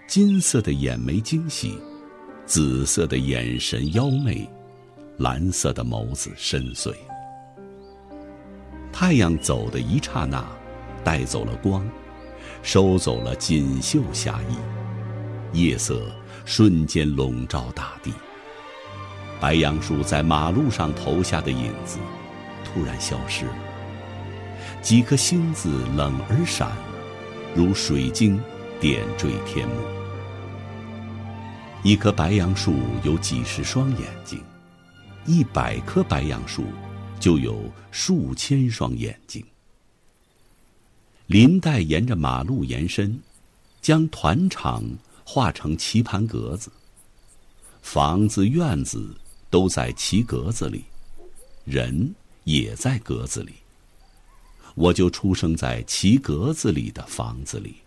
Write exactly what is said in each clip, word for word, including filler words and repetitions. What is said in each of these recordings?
金色的眼眉惊喜，紫色的眼神妖媚，蓝色的眸子深邃。太阳走的一刹那，带走了光，收走了锦绣霞衣，夜色瞬间笼罩大地。白杨树在马路上投下的影子突然消失了，几颗星子冷而闪，如水晶点缀天幕。一棵白杨树有几十双眼睛，一百棵白杨树就有数千双眼睛。林带沿着马路延伸，将团场画成棋盘格子，房子院子都在棋格子里，人也在格子里。我就出生在棋格子里的房子里。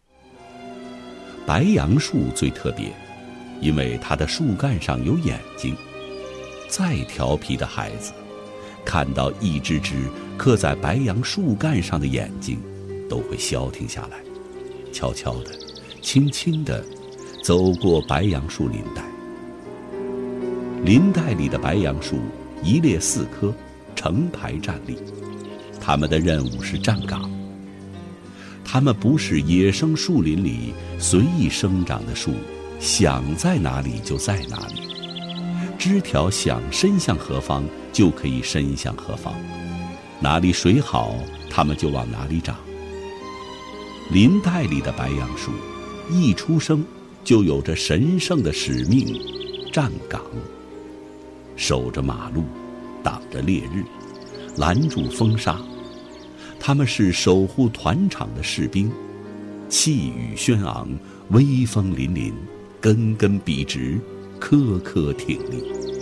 白杨树最特别，因为它的树干上有眼睛。再调皮的孩子，看到一只只刻在白杨树干上的眼睛，都会消停下来，悄悄地、轻轻地走过白杨树林带。林带里的白杨树一列四棵，成排站立，他们的任务是站岗。它们不是野生树林里随意生长的树，想在哪里就在哪里，枝条想伸向何方就可以伸向何方，哪里水好它们就往哪里长。林带里的白杨树一出生就有着神圣的使命，站岗，守着马路，挡着烈日，拦住风沙。他们是守护团场的士兵，气宇轩昂，威风凛凛，根根笔直，颗颗挺立。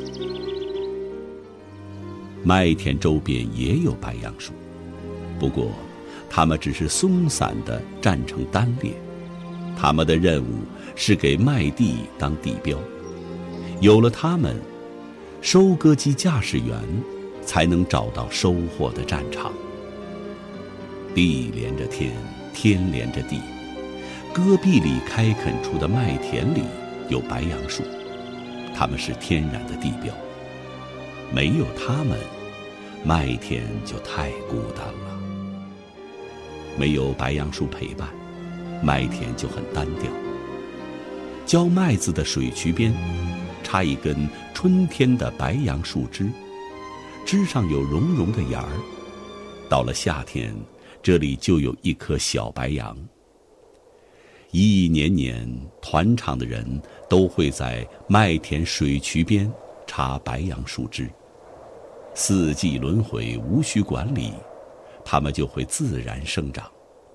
麦田周边也有白杨树，不过它们只是松散地站成单列，它们的任务是给麦地当地标。有了它们，收割机驾驶员才能找到收获的战场。地连着天，天连着地，戈壁里开垦出的麦田里有白杨树，它们是天然的地标。没有它们，麦田就太孤单了。没有白杨树陪伴，麦田就很单调。浇麦子的水渠边插一根春天的白杨树枝，枝上有绒绒的芽儿。到了夏天，这里就有一棵小白杨。一一年年，团场的人都会在麦田水渠边插白杨树枝，四季轮回，无需管理，它们就会自然生长。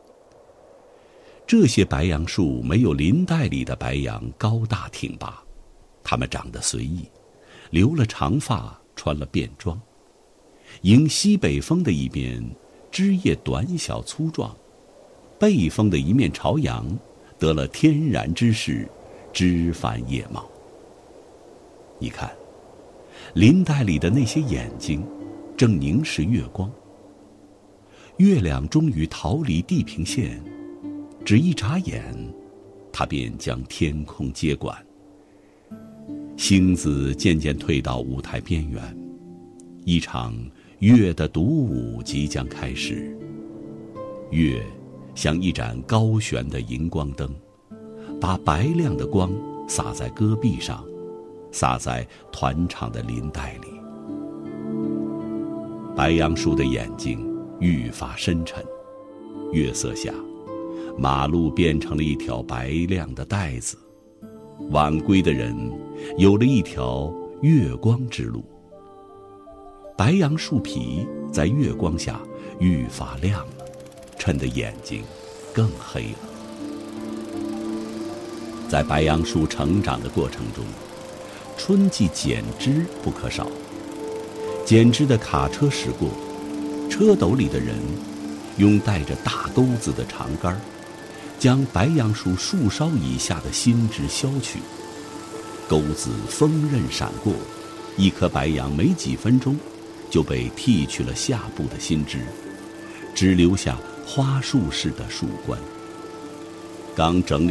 这些白杨树没有林带里的白杨高大挺拔，它们长得随意，留了长发，穿了便装。迎西北风的一边，枝叶短小粗壮，背风的一面朝阳，得了天然之势，枝繁叶茂。你看，林带里的那些眼睛正凝视月光。月亮终于逃离地平线，只一眨眼，它便将天空接管。星子渐渐退到舞台边缘，一场月的独舞即将开始。月像一盏高悬的荧光灯，把白亮的光洒在戈壁上，洒在团场的林带里。白杨树的眼睛愈发深沉，月色下，马路变成了一条白亮的带子，晚归的人有了一条月光之路。白杨树皮在月光下愈发亮了，衬得眼睛更黑了。在白杨树成长的过程中，春季剪枝不可少。剪枝的卡车驶过，车斗里的人用带着大钩子的长杆，将白杨树树梢以下的新枝削去。钩子锋刃闪过，一棵白杨没几分钟就被剃去了下部的新枝，只留下花束似的树冠。刚整理